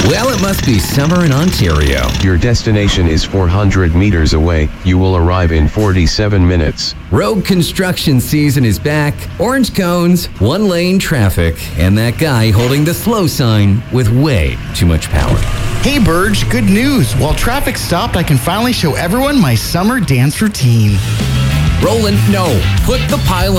Well, it must be summer in Ontario. Your destination is 400 meters away. You will arrive in 47 minutes. Road construction season is back. Orange cones, one-lane traffic, and that guy holding the slow sign with way too much power. Hey, Burge, good news. While traffic stopped, I can finally show everyone my summer dance routine. Roland, no. Put the pile